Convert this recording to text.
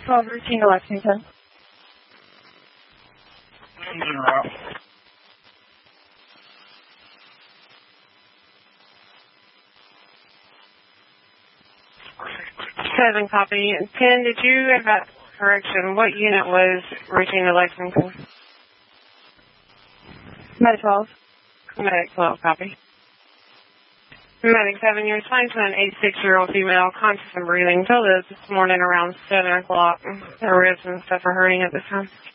12 routine to Lexington. Seven copy. 10, did you have that correction? What unit was routine to Lexington? Medic 12. Medic 12 copy. Medic 7, you're assigned to an 86-year-old female, conscious and breathing. Told us this morning around 7 o'clock. Her ribs and stuff are hurting at this time.